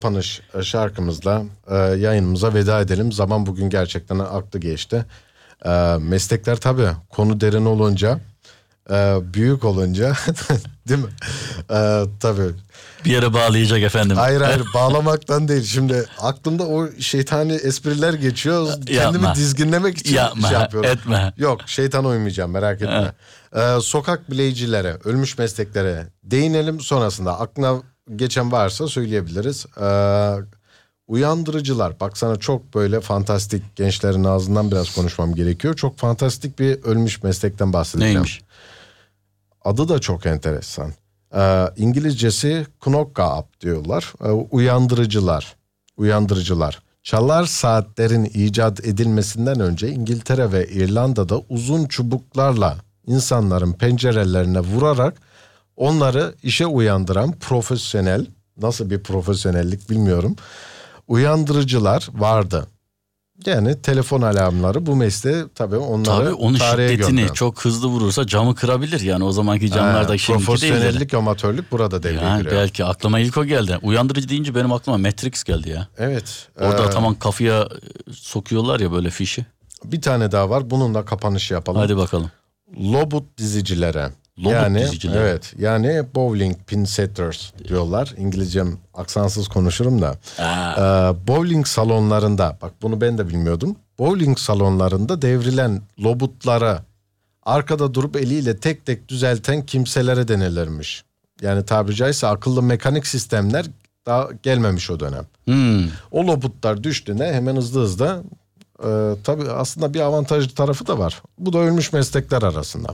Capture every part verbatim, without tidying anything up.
kapanış şarkımızla e, yayınımıza veda edelim. Zaman bugün gerçekten aklı geçti. E, meslekler tabii konu derin olunca, e, büyük olunca değil mi? E, tabii. Bir yere bağlayacak efendim. Hayır hayır bağlamaktan değil. Şimdi aklımda o şeytani espriler geçiyor. Kendimi Yapma. dizginlemek için Yapma, şey yapıyorum. etme. Yok, şeytan uymayacağım, merak etme. Ee, sokak bileyicilere, ölmüş mesleklere değinelim, sonrasında aklına geçen varsa söyleyebiliriz. Ee, uyandırıcılar, bak sana çok böyle fantastik, gençlerin ağzından biraz konuşmam gerekiyor. Çok fantastik bir ölmüş meslekten bahsedeceğim. Neymiş? Adı da çok enteresan. Ee, İngilizcesi knock-up diyorlar. Ee, uyandırıcılar. Uyandırıcılar. Çalar saatlerin icat edilmesinden önce İngiltere ve İrlanda'da uzun çubuklarla insanların pencerelerine vurarak onları işe uyandıran profesyonel, nasıl bir profesyonellik bilmiyorum, uyandırıcılar vardı. Yani telefon alarmları bu mesleği tabii onları Tabii onun tarihe şiddetini gönderen. çok hızlı vurursa camı kırabilir. Yani o zamanki camlar da Ee, şimdiki değil. profesyonellik, amatörlük burada devreye Yani giriyor. belki aklıma ilk o geldi. Uyandırıcı deyince benim aklıma Matrix geldi ya. Evet. Orada ee, tamam kafaya sokuyorlar ya böyle fişi. Bir tane daha var. Bununla kapanış yapalım. Hadi bakalım. Lobut dizicilere. Lobut yani, dizicilere. Evet. Yani bowling pin setters diyorlar. İngilizcem aksansız konuşurum da. Ee, bowling salonlarında, bak bunu ben de bilmiyordum. Bowling salonlarında devrilen lobutlara arkada durup eliyle tek tek düzelten kimselere denilirmiş. Yani tabiri caizse akıllı mekanik sistemler daha gelmemiş o dönem. Hmm. O lobutlar düştüğünde hemen hızlı hızlı, e, tabii aslında bir avantajlı tarafı da var. Bu da ölmüş meslekler arasında.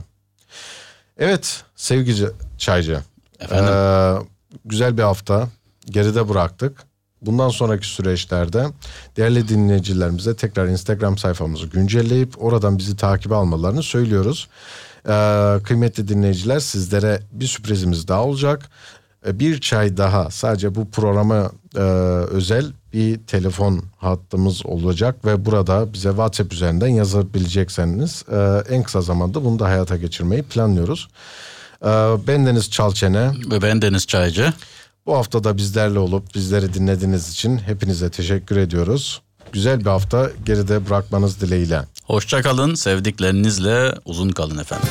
Evet sevgili Çaycı. Efendim? E, güzel bir hafta geride bıraktık. Bundan sonraki süreçlerde değerli dinleyicilerimize tekrar Instagram sayfamızı güncelleyip oradan bizi takibe almalarını söylüyoruz. E, kıymetli dinleyiciler, sizlere bir sürprizimiz daha olacak. Bir çay daha, sadece bu programa e, özel bir telefon hattımız olacak ve burada bize WhatsApp üzerinden yazabilecekseniz e, en kısa zamanda bunu da hayata geçirmeyi planlıyoruz. E, ben Deniz Çalçene. Ve ben Deniz Çaycı. Bu hafta da bizlerle olup bizleri dinlediğiniz için hepinize teşekkür ediyoruz. Güzel bir hafta geride bırakmanız dileğiyle. Hoşça kalın, sevdiklerinizle uzun kalın efendim.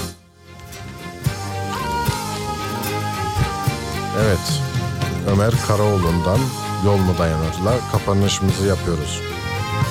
Evet, Ömer Karaoğlu'ndan Yol mu Dayanır'la kapanışımızı yapıyoruz.